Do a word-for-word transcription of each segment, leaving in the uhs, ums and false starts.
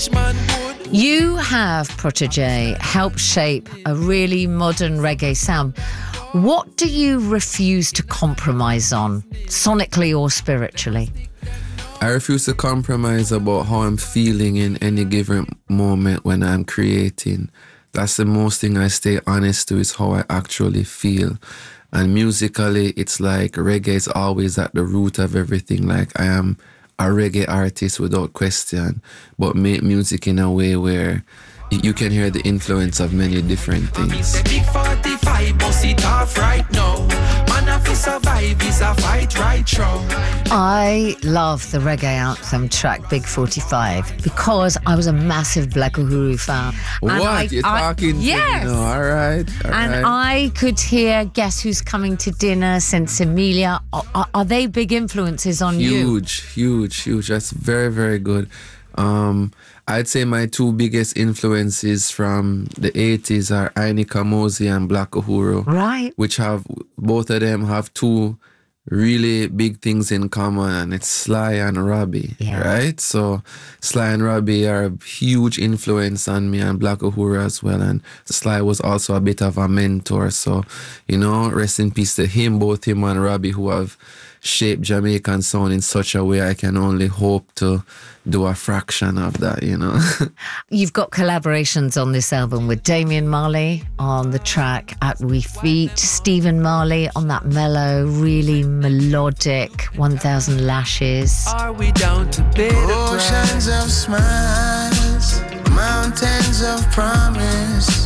You have, Protégé, helped shape a really modern reggae sound. What do you refuse to compromise on, sonically or spiritually? I refuse to compromise about how I'm feeling in any given moment when I'm creating. That's the most thing I stay honest to, is how I actually feel. And musically, it's like reggae is always at the root of everything. Like, I am a reggae artist without question, but make music in a way where you can hear the influence of many different things. I love the reggae anthem track Big forty-five because I was a massive Black Uhuru fan. What? I, You're I, talking yes. to me? No, all right. All and right. I could hear Guess Who's Coming to Dinner, Sensimilia. Are, are, are they big influences on huge, you? Huge, huge, huge. That's very, very good. Um, I'd say my two biggest influences from the eighties are Aini Kamosi and Black Uhuru. Right. Which have, both of them have two really big things in common, and it's Sly and Robbie, yeah. right? So Sly and Robbie are a huge influence on me, and Black Uhuru as well. And Sly was also a bit of a mentor. So, you know, rest in peace to him, both him and Robbie, who have shaped Jamaican sound in such a way I can only hope to do a fraction of that, you know. You've got collaborations on this album with Damian Marley on the track At We Feet, Stephen Marley on that mellow, really melodic one thousand Lashes. Are we down to bed? Oceans of smiles, mountains of promise,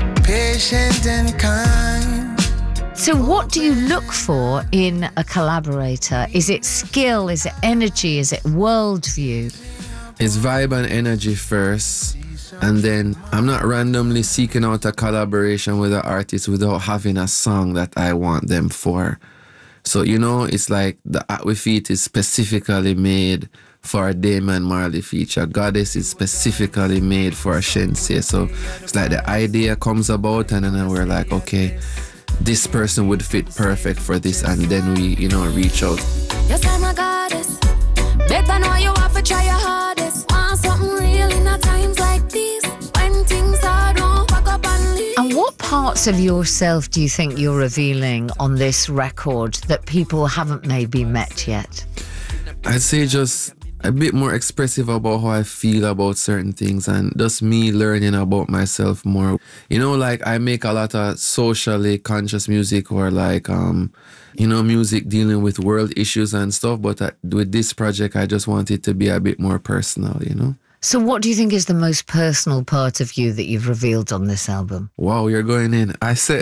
patient and kind. So what do you look for in a collaborator? Is it skill? Is it energy? Is it worldview? It's vibe and energy first. And then I'm not randomly seeking out a collaboration with an artist without having a song that I want them for. So, you know, it's like the At We Feet is specifically made for a Damian Marley feature. Goddess is specifically made for a Shenseea. So it's like the idea comes about, and then we're like, okay, this person would fit perfect for this, and then we, you know, reach out. Yes, I'm a goddess. Better know you have to try your hardest. Want something real in a times like these. When things are don't pack up and leave. And what parts of yourself do you think you're revealing on this record that people haven't maybe met yet? I'd say just a bit more expressive about how I feel about certain things, and just me learning about myself more. You know, like I make a lot of socially conscious music, or like, um, you know, music dealing with world issues and stuff. But I, with this project, I just want it to be a bit more personal, you know? So what do you think is the most personal part of you that you've revealed on this album? Wow, you're going in. I say,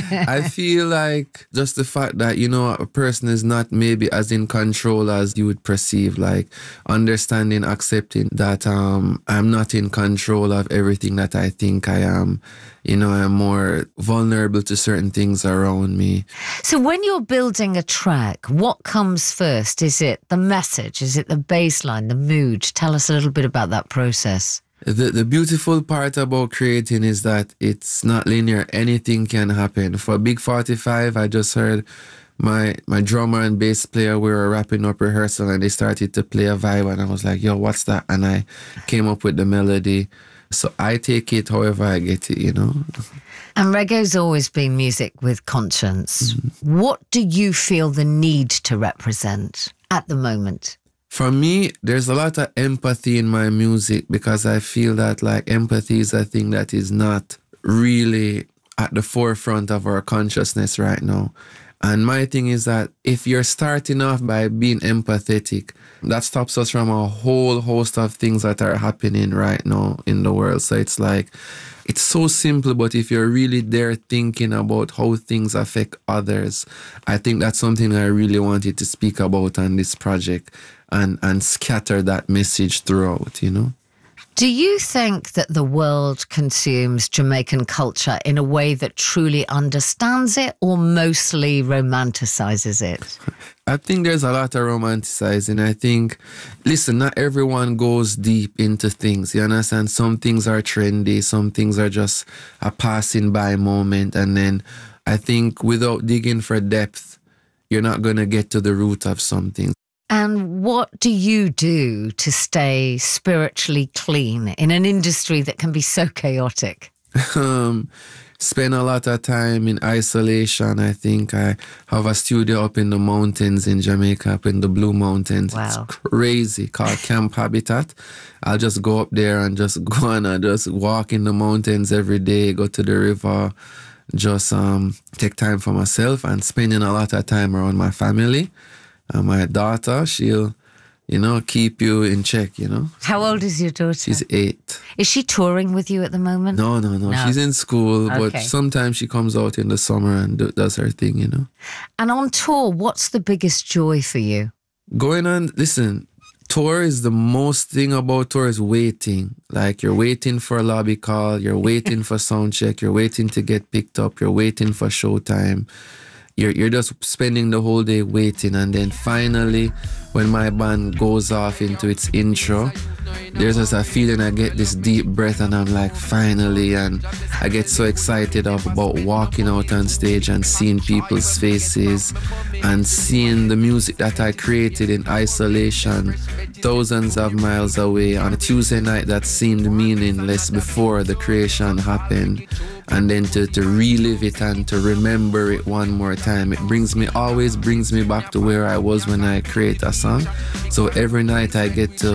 I feel like just the fact that, you know, a person is not maybe as in control as you would perceive, like understanding, accepting that um, I'm not in control of everything that I think I am. You know, I'm more vulnerable to certain things around me. So when you're building a track, what comes first? Is it the message? Is it the bass line, the mood? Tell us a little bit about that process. The the beautiful part about creating is that it's not linear. Anything can happen. For Big forty-five, I just heard my my drummer and bass player, we were wrapping up rehearsal, and they started to play a vibe, and I was like, yo, what's that? And I came up with the melody. So I take it however I get it, you know. And reggae's always been music with conscience. Mm-hmm. What do you feel the need to represent at the moment? For me, there's a lot of empathy in my music, because I feel that like empathy is a thing that is not really at the forefront of our consciousness right now. And my thing is that if you're starting off by being empathetic, that stops us from a whole host of things that are happening right now in the world. So it's like, it's so simple, but if you're really there thinking about how things affect others, I think that's something I really wanted to speak about on this project, and, and scatter that message throughout, you know? Do you think that the world consumes Jamaican culture in a way that truly understands it, or mostly romanticizes it? I think there's a lot of romanticizing. I think, listen, not everyone goes deep into things. You understand? Some things are trendy. Some things are just a passing by moment. And then I think without digging for depth, you're not going to get to the root of something. And what do you do to stay spiritually clean in an industry that can be so chaotic? Um, spend a lot of time in isolation. I think I have a studio up in the mountains in Jamaica, up in the Blue Mountains. Wow. It's crazy, called Camp Habitat. I'll just go up there and just go on and just walk in the mountains every day, go to the river, just um take time for myself and spending a lot of time around my family. And my daughter, she'll, you know, keep you in check, you know. How old is your daughter? She's eight. Is she touring with you at the moment? No, no, no. No. She's in school, Okay. but sometimes she comes out in the summer and do, does her thing, you know. And on tour, what's the biggest joy for you? Going on, listen, tour is the most thing about tour is waiting. Like you're waiting for a lobby call, you're waiting for sound check, you're waiting to get picked up, you're waiting for showtime. You're, you're just spending the whole day waiting, and then finally, when my band goes off into its intro, there's just a feeling I get this deep breath and I'm like, finally, and I get so excited about walking out on stage and seeing people's faces and seeing the music that I created in isolation thousands of miles away on a Tuesday night that seemed meaningless before the creation happened. And then to, to relive it and to remember it one more time. It brings me, always brings me back to where I was when I create a song. So every night I get to